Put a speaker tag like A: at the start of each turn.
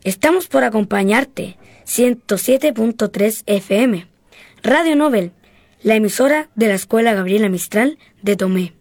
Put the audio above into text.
A: Estamos por acompañarte, 107.3 FM, Radio Nobel, la emisora de la Escuela Gabriela Mistral de Tomé.